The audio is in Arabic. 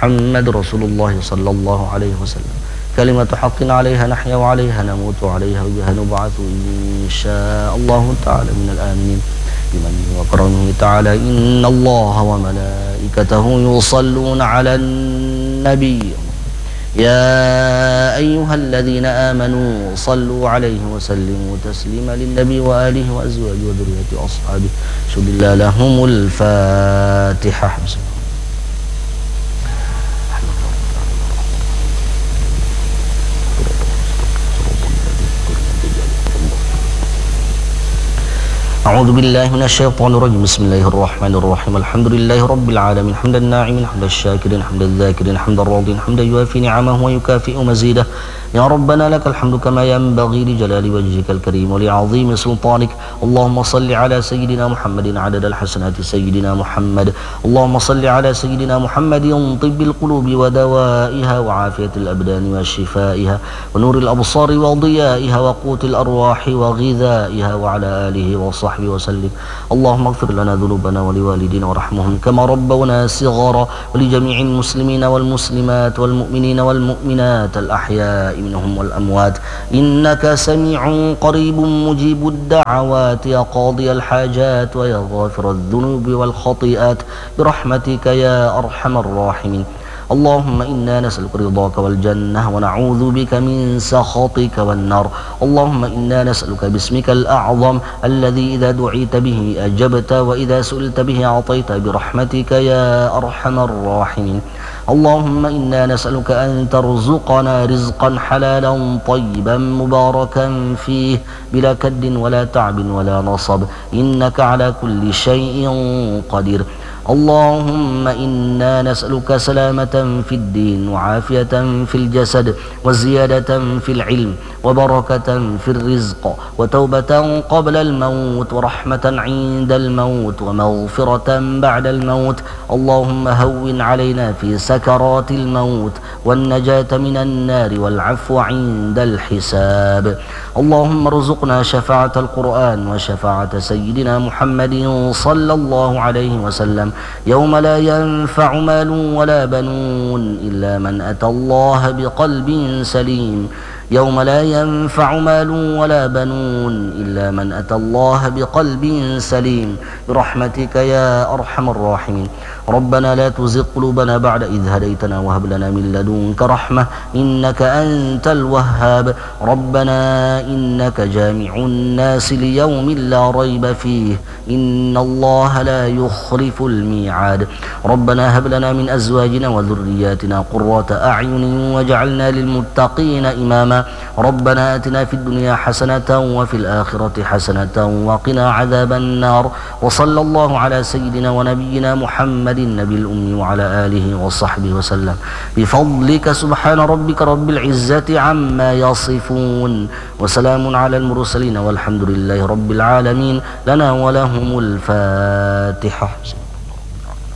محمد رسول الله صلى الله عليه وسلم. كلمة حق عليها نحيا وعليها نموت وعليها وبها نبعث إن شاء الله تعالى من الآمنين بمنه وكرمه تعالى. إن الله وملائكته يصلون على النبي يا أيها الذين آمنوا صلوا عليه وسلموا تسليما للنبي وآله وأزواجه وذريته وأصحابه. شهد الله لهم الفاتحة. أعوذ بالله من الشيطان الرجيم. بسم الله الرحمن الرحيم. الحمد لله رب العالمين حمد الناعمين حمد الشاكرين حمد الذاكرين حمد الراضين حمدا يوافي نعمه ويكافئ مزيده. يا ربنا لك الحمد كما ينبغي لجلال وجهك الكريم ولعظيم سلطانك. اللهم صل على سيدنا محمد عدد الحسنات سيدنا محمد. اللهم صل على سيدنا محمد طب القلوب ودوائها وعافية الأبدان وشفائها ونور الأبصار وضيائها وقوت الأرواح وغذائها وعلى آله وصحبه وسلم. اللهم اغفر لنا ذنوبنا ولوالدينا وارحمهم كما ربونا صغارا ولجميع المسلمين والمسلمات والمؤمنين والمؤمنات الأحياء منهم والأموات إنك سميع قريب مجيب الدعوات يا قاضي الحاجات ويا غافر الذنوب والخطيئات برحمتك يا أرحم الراحمين. اللهم إنا نسألك رضاك والجنة ونعوذ بك من سخطك والنار. اللهم إنا نسألك باسمك الأعظم الذي إذا دعيت به أجبت وإذا سئلت به أعطيت برحمتك يا أرحم الراحمين. اللهم إنا نسألك أن ترزقنا رزقا حلالا طيبا مباركا فيه بلا كد ولا تعب ولا نصب إنك على كل شيء قدير. اللهم إنا نسألك سلامة في الدين وعافية في الجسد وزيادة في العلم وبركة في الرزق وتوبة قبل الموت ورحمة عند الموت ومغفرة بعد الموت. اللهم هون علينا في سكرات الموت والنجاة من النار والعفو عند الحساب. اللهم ارزقنا شفاعة القرآن وشفاعة سيدنا محمد صلى الله عليه وسلم يوم لا ينفع مال ولا بنون إلا من أتى الله بقلب سليم. يوم لا ينفع مال ولا بنون إلا من أتى الله بقلب سليم برحمتك يا أرحم الراحمين. ربنا لا تزغ قلوبنا بعد إذ هديتنا وهب لنا من لدنك رحمة إنك أنت الوهاب. ربنا إنك جامع الناس ليوم لا ريب فيه إن الله لا يخلف الميعاد. ربنا هب لنا من أزواجنا وذرياتنا قرة أعين واجعلنا للمتقين إماما. ربنا آتنا في الدنيا حسنة وفي الآخرة حسنة وقنا عذاب النار. وصلى الله على سيدنا ونبينا محمد النبي الأمي وعلى آله وصحبه وسلم بفضلك سبحان ربك رب العزة عما يصفون وسلام على المرسلين والحمد لله رب العالمين. لنا ولهم الفاتحة.